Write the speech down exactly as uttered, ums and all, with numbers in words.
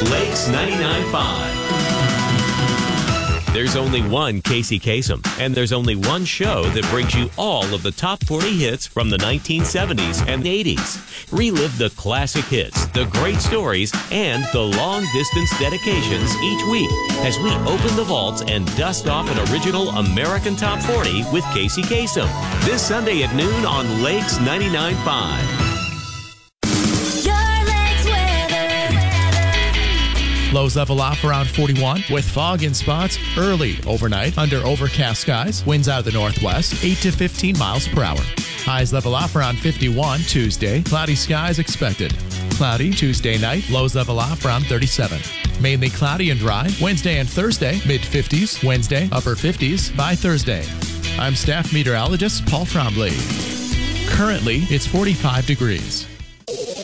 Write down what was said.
Lakes ninety-nine point five. There's only one Casey Kasem, and there's only one show that brings you all of the top forty hits from the nineteen seventies and eighties. Relive the classic hits, the great stories, and the long-distance dedications each week as we open the vaults and dust off an original American Top forty with Casey Kasem. This Sunday at noon on Lakes ninety-nine point five. Lows level off around forty-one with fog in spots early overnight under overcast skies. Winds out of the northwest, eight to fifteen miles per hour. Highs level off around fifty-one Tuesday. Cloudy skies expected. Cloudy Tuesday night. Lows level off around thirty-seven. Mainly cloudy and dry. Wednesday and Thursday, mid fifties. Wednesday, upper fifties by Thursday. I'm staff meteorologist Paul Trombley. Currently, it's forty-five degrees.